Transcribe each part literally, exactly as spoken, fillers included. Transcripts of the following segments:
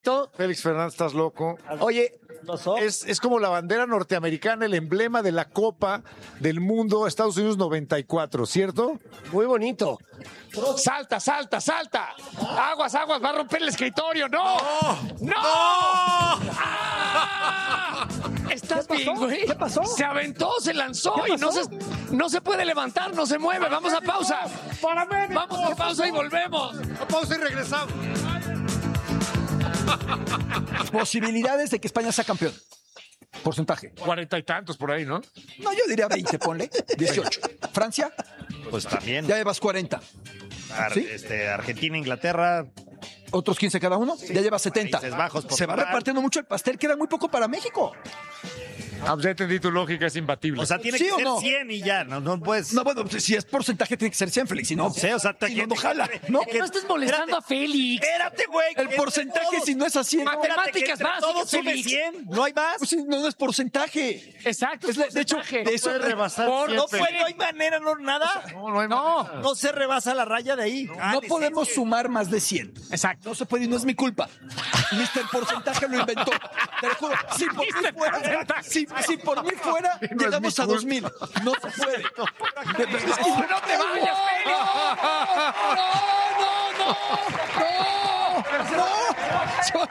Félix Fernández, estás loco. Oye, es, es como la bandera norteamericana, el emblema de la Copa del Mundo Estados Unidos noventa y cuatro, ¿cierto? muy bonito. Salta, salta, salta. Aguas, aguas, va a romper el escritorio. ¡No! ¡No! ¡Ah! ¿Estás ¿Qué bien, pasó? güey? ¿Qué pasó? Se aventó, se lanzó ¿Qué y no se, pasó? no se puede levantar, no se mueve. Vamos a pausa. Vamos a pausa y volvemos. A pausa y regresamos. Posibilidades de que España sea campeón. Porcentaje. Cuarenta y tantos por ahí, ¿no? No, yo diría veinte, ponle. dieciocho. Francia, Pues también. ya llevas cuarenta. Ar- ¿sí? este, Argentina, Inglaterra. Otros quince cada uno. Ya llevas setenta. Países Bajos, Se va Portugal. repartiendo mucho el pastel, queda muy poco para México. Ah, pues ya entendí tu lógica, es imbatible. O sea, tiene ¿Sí que o ser no? cien y ya. No, no puedes. No, bueno, si es porcentaje tiene que ser cien, Félix. Si no, Sí, o sea, te- si no, no jala. No, No estés molestando a Félix. Espérate, güey. el entre porcentaje todos- si no es así. no. Espérate, que Matemáticas entre básicas, todos sube Félix. cien. No hay más. Pues sí, no, no es porcentaje. Exacto. Es la- de hecho, porcentaje. de eso puede rebasar por- cien, No Félix. puede, no hay manera, no nada. No, no hay No. manera. No se rebasa la raya de ahí. Ah, no de podemos seis. sumar más de cien. Exacto. No se puede y no es mi culpa. mister Porcentaje lo inventó. Te lo juro. Si por mí fuera, si, si por mí fuera es llegamos mi a dos mil. No se puede. De verdad, es que- ¡No te vayas, Félix! ¡No, no, no!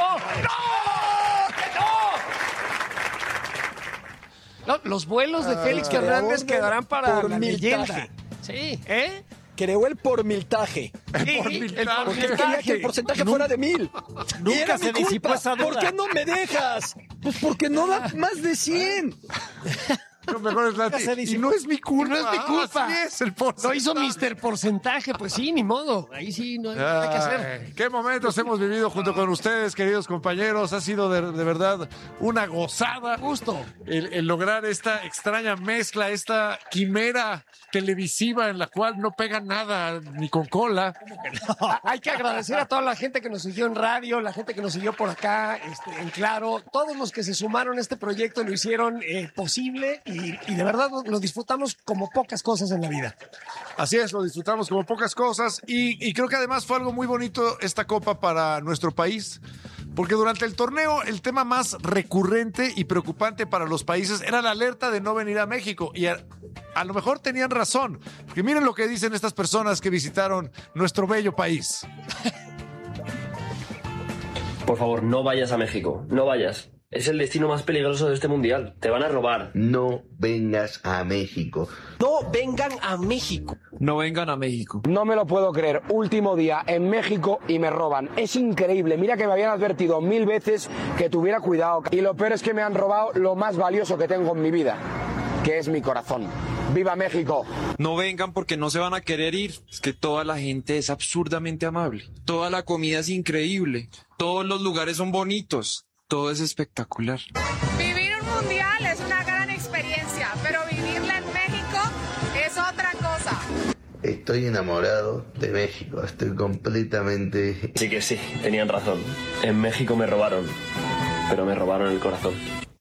No, los vuelos de Félix creador Hernández del quedarán para la pormiltaje. leyenda. Sí, ¿eh? Creó el pormiltaje. Sí, el Porque él quería que el porcentaje fuera de mil. Nunca Y era se mi culpa. disipó esa duda. ¿Por qué no me dejas? Pues porque no da más de cien. Lo mejor es la se dice- y no es mi culpa. No es mi culpa. Así es el porcentaje. Lo hizo mister Porcentaje, pues sí, ni modo. Ahí sí, no hay nada que hacer. Ay, qué momentos hemos vivido junto con ustedes, queridos compañeros. Ha sido de, de verdad una gozada. Justo. El, el lograr esta extraña mezcla, esta quimera televisiva en la cual no pega nada ni con cola. Hay que agradecer a toda la gente que nos siguió en radio, la gente que nos siguió por acá, este, en Claro, todos los que se sumaron a este proyecto lo hicieron eh, posible y, y de verdad lo, lo disfrutamos como pocas cosas en la vida. Así es, lo disfrutamos como pocas cosas y, y creo que además fue algo muy bonito esta copa para nuestro país, porque durante el torneo el tema más recurrente y preocupante para los países era la alerta de no venir a México y a, a lo mejor tenían razón, porque miren lo que dicen estas personas que visitaron nuestro bello país. Por favor, no vayas a México, no vayas. Es el destino más peligroso de este mundial. Te van a robar. No vengas a México. No vengan a México. No vengan a México. No me lo puedo creer. Último día en México y me roban. Es increíble. Mira que me habían advertido mil veces que tuviera cuidado. Y lo peor es que me han robado lo más valioso que tengo en mi vida, que es mi corazón. ¡Viva México! No vengan porque no se van a querer ir. Es que toda la gente es absurdamente amable. Toda la comida es increíble. Todos los lugares son bonitos. Todo es espectacular. Vivir un mundial es una gran experiencia, pero vivirla en México es otra cosa. Estoy enamorado de México. Estoy completamente... Sí que sí, tenían razón. En México me robaron, pero me robaron el corazón.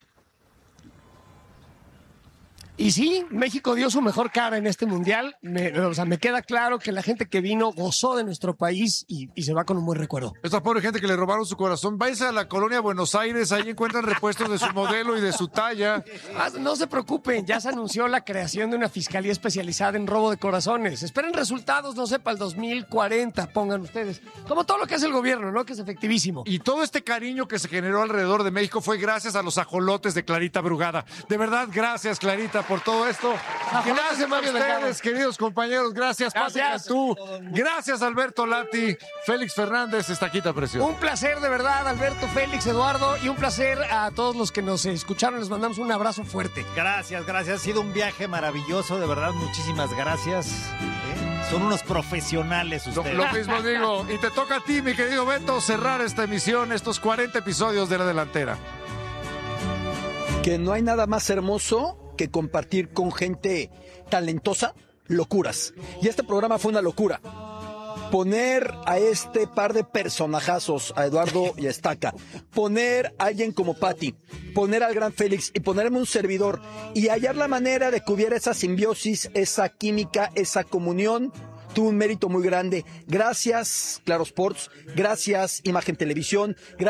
Y sí, México dio su mejor cara en este mundial. Me, o sea, me queda claro que la gente que vino gozó de nuestro país y, y se va con un buen recuerdo. Esta pobre gente que le robaron su corazón, váyanse a la colonia Buenos Aires, ahí encuentran repuestos de su modelo y de su talla. Ah, no se preocupen, ya se anunció la creación de una fiscalía especializada en robo de corazones. Esperen resultados, no sé, para el dos mil cuarenta, pongan ustedes. Como todo lo que hace el gobierno, ¿no? Que es efectivísimo. Y todo este cariño que se generó alrededor de México fue gracias a los ajolotes de Clarita Brugada. De verdad, gracias, Clarita, por todo esto. Ajolotes Gracias de a Mario Delgado. ustedes, queridos compañeros. Gracias, Pati Gracias. Cantú. Gracias, Alberto Lati. Félix Fernández, estaquita preciosa. Un placer de verdad, Alberto, Félix, Eduardo, y un placer a todos los que nos escucharon. Les mandamos un abrazo fuerte. Gracias, gracias. Ha sido un viaje maravilloso, de verdad. Muchísimas gracias. ¿Eh? Son unos profesionales Lo, ustedes. lo mismo digo. Y te toca a ti, mi querido Beto, cerrar esta emisión, estos cuarenta episodios de La Delantera. Que no hay nada más hermoso que compartir con gente talentosa locuras. Y este programa fue una locura. Poner a este par de personajazos, a Eduardo y a Estaca, poner a alguien como Pati, poner al gran Félix y ponerme un servidor y hallar la manera de que hubiera esa simbiosis, esa química, esa comunión, tuvo un mérito muy grande. Gracias, Claro Sports, gracias, Imagen Televisión, gracias.